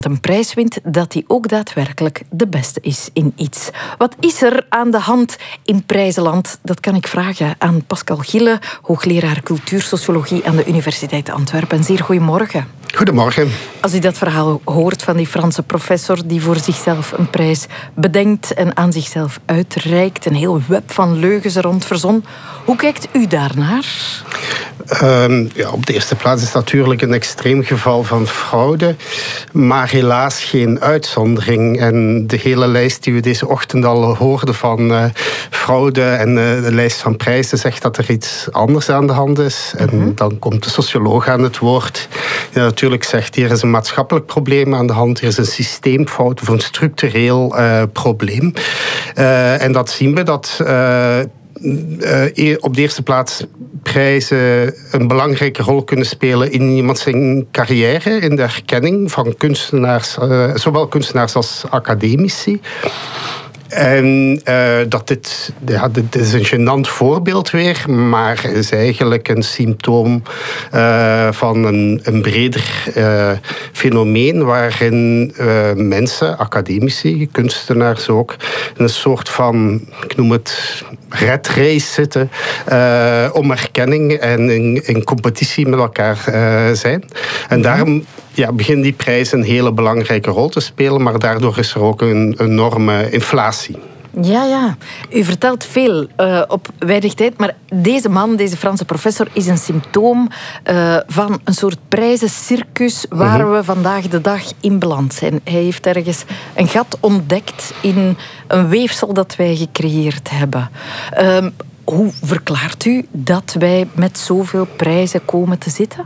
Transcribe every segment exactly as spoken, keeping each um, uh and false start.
een prijs wint, dat hij ook daadwerkelijk de beste is in iets. Wat is er aan de hand in prijzenland? Dat kan ik vragen aan Pascal Gille, hoogleraar cultuursociologie aan de Universiteit Antwerpen. Zeer goedemorgen. Goedemorgen. Als u dat verhaal hoort van die Franse professor die voor zichzelf een prijs bedenkt en aan zichzelf uitreikt, een heel web van leugens er rond verzon, hoe kijkt u daarnaar? Um, ja, op de eerste plaats is het natuurlijk een extreem geval van fraude, maar helaas geen uitzondering. En de hele lijst die we deze ochtend al hoorden van uh, fraude en uh, de lijst van prijzen zegt dat er iets anders aan de hand is. En mm-hmm. dan komt de socioloog aan het woord. Die natuurlijk zegt, hier is een maatschappelijk probleem aan de hand, hier is een systeemfout of een structureel uh, probleem. Uh, en dat zien we dat Uh, Uh, op de eerste plaats prijzen een belangrijke rol kunnen spelen in iemand zijn carrière, in de erkenning van kunstenaars, uh, zowel kunstenaars als academici. En uh, dat dit, ja, dit is een gênant voorbeeld weer, maar is eigenlijk een symptoom uh, van een, een breder uh, fenomeen waarin uh, mensen, academici, kunstenaars ook, in een soort van, ik noem het, red race zitten uh, om erkenning en in, in competitie met elkaar uh, zijn. En daarom ja, beginnen die prijzen een hele belangrijke rol te spelen, maar daardoor is er ook een enorme inflatie. Ja, ja. U vertelt veel uh, op weinig tijd, maar deze man, deze Franse professor, is een symptoom uh, van een soort prijzencircus waar mm-hmm. we vandaag de dag in beland zijn. Hij heeft ergens een gat ontdekt in een weefsel dat wij gecreëerd hebben. Uh, hoe verklaart u dat wij met zoveel prijzen komen te zitten?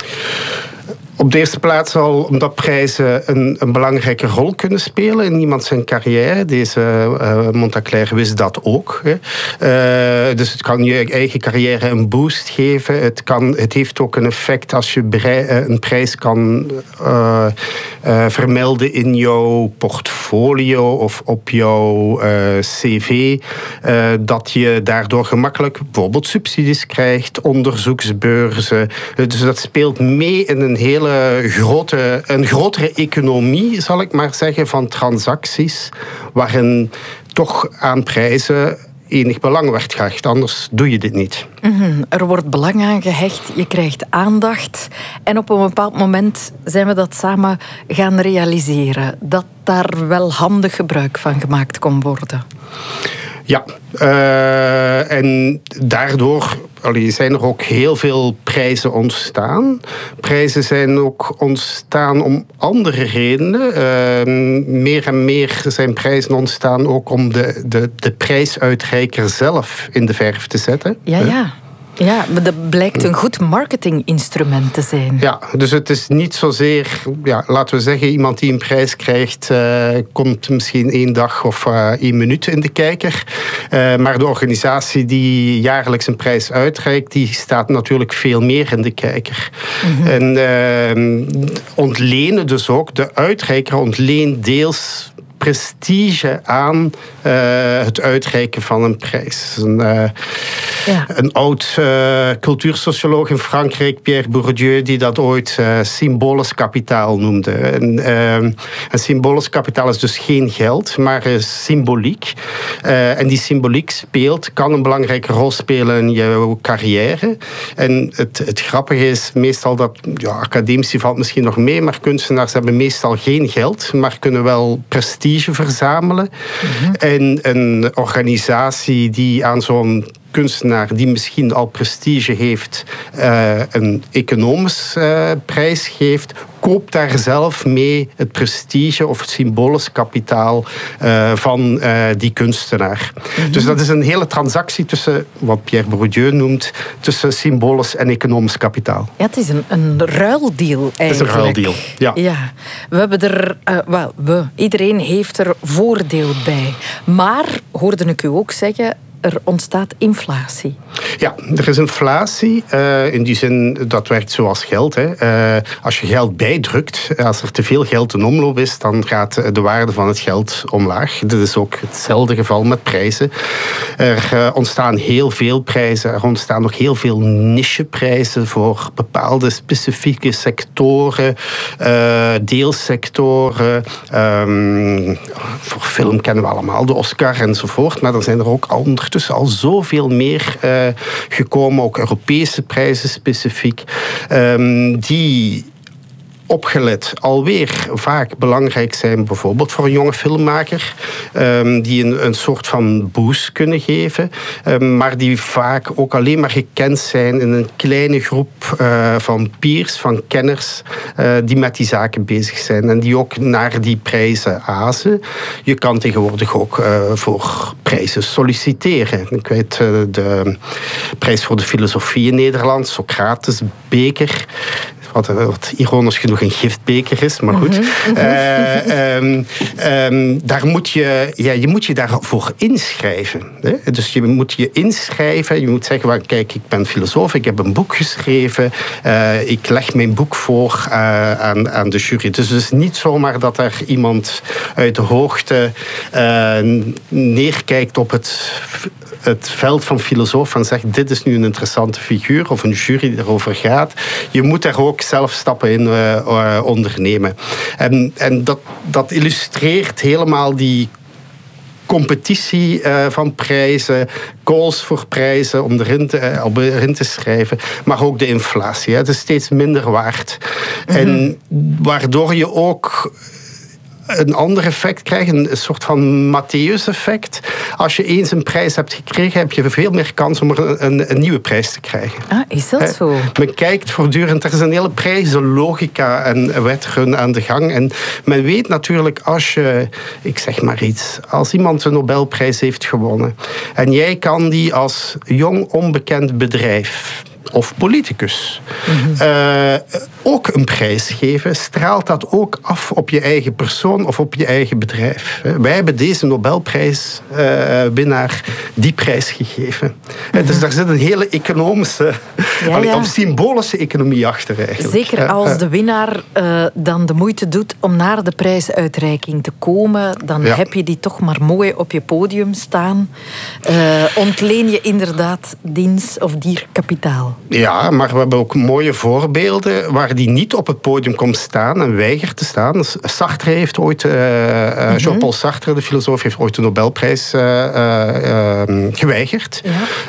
Op de eerste plaats al omdat prijzen een, een belangrijke rol kunnen spelen in iemand zijn carrière. Deze uh, Montaclair wist dat ook. Hè. Uh, dus het kan je eigen carrière een boost geven. Het, kan, het heeft ook een effect als je brei, uh, een prijs kan uh, uh, vermelden in jouw portfolio of op jouw uh, cv. Uh, dat je daardoor gemakkelijk bijvoorbeeld subsidies krijgt, onderzoeksbeurzen. Uh, dus dat speelt mee in een hele Grote, een grotere economie, zal ik maar zeggen, van transacties, waarin toch aan prijzen enig belang werd gehecht. Anders doe je dit niet. Mm-hmm. Er wordt belang aan gehecht, je krijgt aandacht. En op een bepaald moment zijn we dat samen gaan realiseren. Dat daar wel handig gebruik van gemaakt kon worden. Ja, uh, en daardoor allee, zijn er ook heel veel prijzen ontstaan. Prijzen zijn ook ontstaan om andere redenen. Uh, meer en meer zijn prijzen ontstaan ook om de, de, de prijsuitreiker zelf in de verf te zetten. Ja, ja. Ja, maar dat blijkt een goed marketinginstrument te zijn. Ja, dus het is niet zozeer, ja, laten we zeggen, iemand die een prijs krijgt, uh, komt misschien één dag of uh, één minuut in de kijker. Uh, maar de organisatie die jaarlijks een prijs uitreikt, die staat natuurlijk veel meer in de kijker. Mm-hmm. En uh, ontlenen dus ook, de uitreiker ontleent deels prestige aan uh, het uitreiken van een prijs. Een, uh, ja. een oud uh, cultuursocioloog in Frankrijk, Pierre Bourdieu, die dat ooit uh, symbolisch kapitaal noemde. En, uh, een symbolisch kapitaal is dus geen geld, maar is symboliek. Uh, en die symboliek speelt, kan een belangrijke rol spelen in jouw carrière. En het, het grappige is meestal dat, ja, academici valt misschien nog mee, maar kunstenaars hebben meestal geen geld, maar kunnen wel prestige verzamelen. Mm-hmm. En een organisatie die aan zo'n kunstenaar die misschien al prestige heeft, uh, een economisch uh, prijs geeft, koopt daar zelf mee het prestige of het symbolisch kapitaal uh, van uh, die kunstenaar. Mm-hmm. Dus dat is een hele transactie tussen, wat Pierre Bourdieu noemt, tussen symbolisch en economisch kapitaal. Ja, het is een, een ruildeal eigenlijk. Het is een ruildeal, ja. ja. We hebben er, uh, well, we, iedereen heeft er voordeel bij. Maar, hoorde ik u ook zeggen, er ontstaat inflatie. Ja, er is inflatie. Uh, in die zin, dat werkt zoals geld. Hè. Uh, als je geld bijdrukt, als er te veel geld in omloop is, dan gaat de waarde van het geld omlaag. Dit is ook hetzelfde geval met prijzen. Er uh, ontstaan heel veel prijzen. Er ontstaan nog heel veel nicheprijzen voor bepaalde specifieke sectoren, uh, deelsectoren. Um, voor film kennen we allemaal de Oscar enzovoort. Maar er zijn er ook ondertussen al zoveel meer uh, gekomen, ook Europese prijzen specifiek, um, die opgelet alweer vaak belangrijk zijn, bijvoorbeeld voor een jonge filmmaker, um, die een, een soort van boost kunnen geven, um, maar die vaak ook alleen maar gekend zijn in een kleine groep uh, van peers, van kenners, uh, die met die zaken bezig zijn en die ook naar die prijzen azen. Je kan tegenwoordig ook uh, voor prijzen solliciteren. Ik weet uh, de prijs voor de filosofie in Nederland, Socrates beker, Wat, wat ironisch genoeg een giftbeker is, maar goed. Mm-hmm. Uh, um, um, daar moet je, ja, je moet je daarvoor inschrijven. Hè? Dus je moet je inschrijven. Je moet zeggen, well, kijk, ik ben filosoof, ik heb een boek geschreven. Uh, ik leg mijn boek voor uh, aan, aan de jury. Dus het is niet zomaar dat er iemand uit de hoogte uh, neerkijkt op het het veld van filosoof en zegt, dit is nu een interessante figuur, of een jury die erover gaat. Je moet daar ook zelf stappen in uh, uh, ondernemen. En, en dat, dat illustreert helemaal die competitie uh, van prijzen, calls voor prijzen om erin te, uh, erin te schrijven, maar ook de inflatie. Hè. Het is steeds minder waard. Mm-hmm. En waardoor je ook een ander effect krijgen, een soort van Matthäus-effect. Als je eens een prijs hebt gekregen, heb je veel meer kans om er een, een nieuwe prijs te krijgen. Ah, is dat He, zo? Men kijkt voortdurend, er is een hele prijzenlogica en wetrun aan de gang. En men weet natuurlijk, als je, ik zeg maar iets, als iemand een Nobelprijs heeft gewonnen en jij kan die als jong onbekend bedrijf of politicus mm-hmm. uh, ook een prijs geven, straalt dat ook af op je eigen persoon of op je eigen bedrijf. Wij hebben deze Nobelprijswinnaar uh, die prijs gegeven. Mm-hmm. Dus daar zit een hele economische, ja, allee, ja. of symbolische economie achter eigenlijk. Zeker als de winnaar uh, dan de moeite doet om naar de prijsuitreiking te komen, dan ja. heb je die toch maar mooi op je podium staan. Uh, ontleen je inderdaad diens of dierkapitaal. Ja, maar we hebben ook mooie voorbeelden waar die niet op het podium komt staan en weigert te staan. Sartre heeft ooit, uh, mm-hmm. Jean-Paul Sartre, de filosoof, heeft ooit de Nobelprijs uh, uh, geweigerd.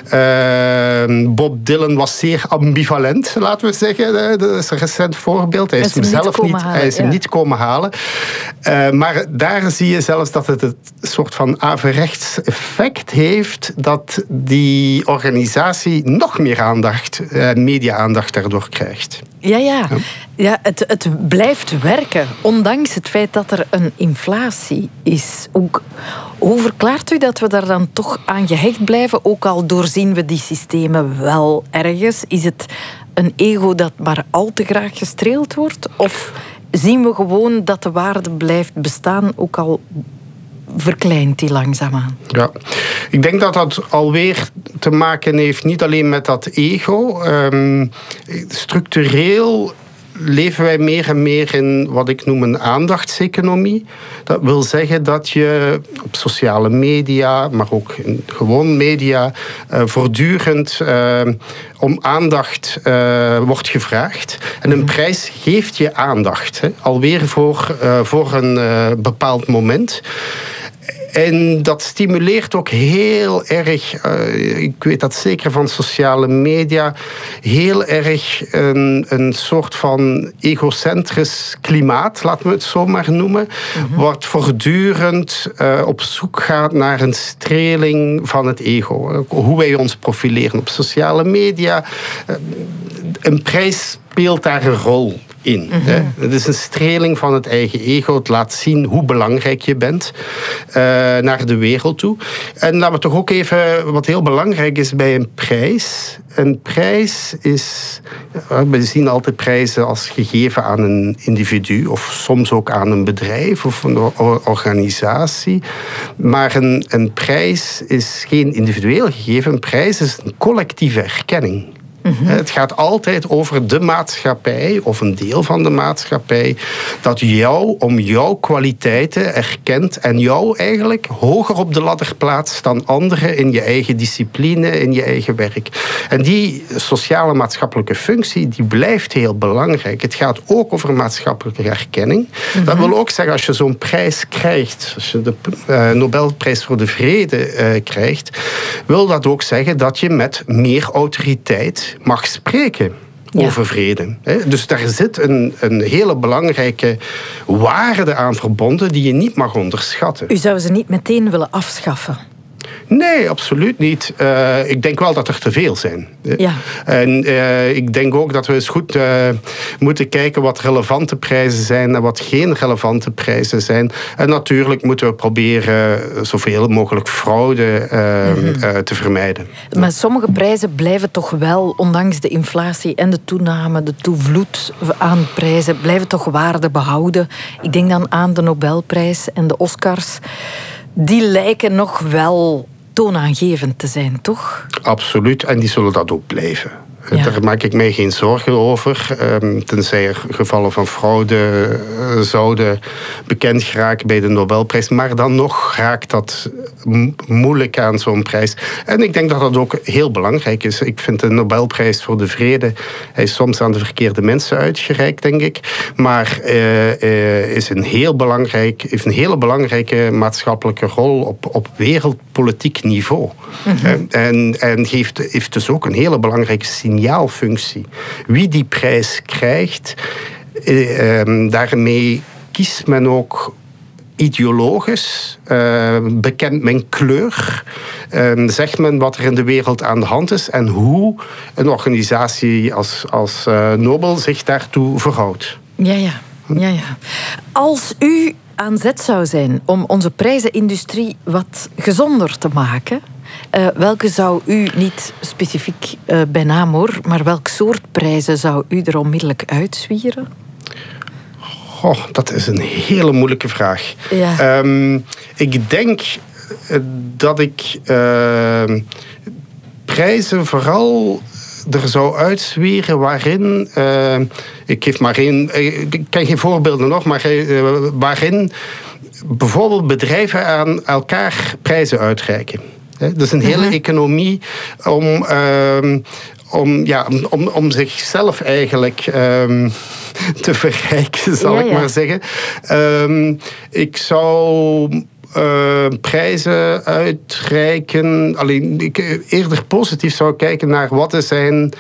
Ja. Uh, Bob Dylan was zeer ambivalent, laten we zeggen. Dat is een recent voorbeeld. Hij is hem, hem zelf niet, halen, hij is ja. hem niet komen halen. Uh, maar daar zie je zelfs dat het een soort van averechts effect heeft dat die organisatie nog meer aandacht, uh, media-aandacht daardoor krijgt. Ja, ja. ja. ja het, het blijft werken, ondanks het feit dat er een inflatie is. Ook, hoe verklaart u dat we daar dan toch aan gehecht blijven? Ook al doorzien we die systemen wel ergens. Is het een ego dat maar al te graag gestreeld wordt? Of zien we gewoon dat de waarde blijft bestaan, ook al verkleint die langzaamaan? Ja, ik denk dat dat alweer te maken heeft niet alleen met dat ego. Um, structureel leven wij meer en meer in wat ik noem een aandachtseconomie. Dat wil zeggen dat je op sociale media, maar ook in gewoon media, uh, voortdurend uh, om aandacht uh, wordt gevraagd. En een prijs geeft je aandacht, hè, alweer voor, uh, voor een uh, bepaald moment. En dat stimuleert ook heel erg, uh, ik weet dat zeker van sociale media, heel erg een, een soort van egocentrisch klimaat, laten we het zo maar noemen, mm-hmm. wat voortdurend uh, op zoek gaat naar een streling van het ego. Hoe wij ons profileren op sociale media. Uh, een prijs speelt daar een rol. in. Mm-hmm. Hè. Het is een streling van het eigen ego. Het laat zien hoe belangrijk je bent uh, naar de wereld toe. En laten we toch ook even, wat heel belangrijk is bij een prijs. Een prijs is... We zien altijd prijzen als gegeven aan een individu of soms ook aan een bedrijf of een organisatie. Maar een, een prijs is geen individueel gegeven. Een prijs is een collectieve erkenning. Mm-hmm. Het gaat altijd over de maatschappij of een deel van de maatschappij dat jou om jouw kwaliteiten erkent en jou eigenlijk hoger op de ladder plaatst dan anderen in je eigen discipline, in je eigen werk. En die sociale maatschappelijke functie die blijft heel belangrijk. Het gaat ook over maatschappelijke erkenning. Mm-hmm. Dat wil ook zeggen, als je zo'n prijs krijgt, als je de uh, Nobelprijs voor de Vrede uh, krijgt, wil dat ook zeggen dat je met meer autoriteit mag spreken ja. over vrede. Dus daar zit een, een hele belangrijke waarde aan verbonden die je niet mag onderschatten. U zou ze niet meteen willen afschaffen? Nee, absoluut niet. Uh, ik denk wel dat er te veel zijn. Ja. En uh, ik denk ook dat we eens goed uh, moeten kijken wat relevante prijzen zijn en wat geen relevante prijzen zijn. En natuurlijk moeten we proberen zoveel mogelijk fraude uh, mm-hmm. uh, te vermijden. Maar sommige prijzen blijven toch wel, ondanks de inflatie en de toename, de toevloed aan prijzen, blijven toch waarde behouden. Ik denk dan aan de Nobelprijs en de Oscars. Die lijken nog wel toonaangevend te zijn, toch? Absoluut, en die zullen dat ook blijven. Ja. Daar maak ik mij geen zorgen over. Um, tenzij er gevallen van fraude uh, zouden bekend geraken bij de Nobelprijs. Maar dan nog raakt dat m- moeilijk aan zo'n prijs. En ik denk dat dat ook heel belangrijk is. Ik vind de Nobelprijs voor de Vrede, hij is soms aan de verkeerde mensen uitgereikt, denk ik. Maar uh, uh, is een heel belangrijk, heeft een hele belangrijke maatschappelijke rol op, op wereldpolitiek niveau. Mm-hmm. Uh, en en heeft, heeft dus ook een hele belangrijke signaalfunctie. Wie die prijs krijgt, eh, eh, daarmee kiest men ook ideologisch, uh, bekent men kleur, uh, zegt men wat er in de wereld aan de hand is en hoe een organisatie als, als uh, Nobel zich daartoe verhoudt. Ja, ja. ja, ja. Als u aan zet zou zijn om onze prijzenindustrie wat gezonder te maken, Uh, welke zou u, niet specifiek uh, bij naam hoor, maar welk soort prijzen zou u er onmiddellijk uitzwieren? Oh, dat is een hele moeilijke vraag. Ja. Um, ik denk dat ik uh, prijzen vooral er zou uitzwieren waarin, uh, ik geef maar één, ik ken geen voorbeelden nog, maar uh, waarin bijvoorbeeld bedrijven aan elkaar prijzen uitreiken. Dat is een hele mm-hmm. economie om, uh, om, ja, om, om zichzelf eigenlijk um, te verrijken, zal ja, ik ja. maar zeggen. Um, ik zou uh, prijzen uitreiken. Alleen, ik, eerder positief zou kijken naar wat er zijn.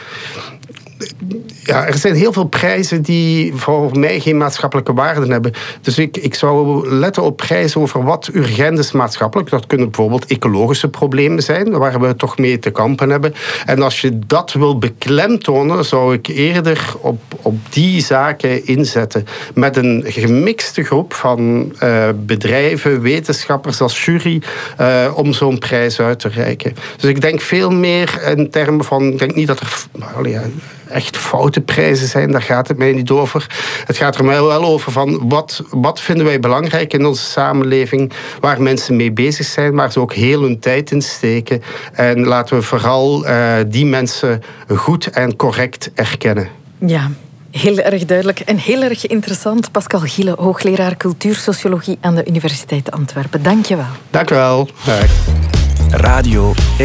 Ja, er zijn heel veel prijzen die voor mij geen maatschappelijke waarde hebben. Dus ik, ik zou letten op prijzen over wat urgent is maatschappelijk. Dat kunnen bijvoorbeeld ecologische problemen zijn, waar we toch mee te kampen hebben. En als je dat wil beklemtonen, zou ik eerder op, op die zaken inzetten. Met een gemixte groep van uh, bedrijven, wetenschappers als jury, uh, om zo'n prijs uit te reiken. Dus ik denk veel meer in termen van, ik denk niet dat er well, ja, echt foute prijzen zijn, daar gaat het mij niet over. Het gaat er mij wel over van wat, wat vinden wij belangrijk in onze samenleving, waar mensen mee bezig zijn, waar ze ook heel hun tijd in steken. En laten we vooral uh, die mensen goed en correct erkennen. Ja. Heel erg duidelijk en heel erg interessant. Pascal Gille, hoogleraar cultuursociologie aan de Universiteit Antwerpen. Dank je wel. Dank je wel. Radio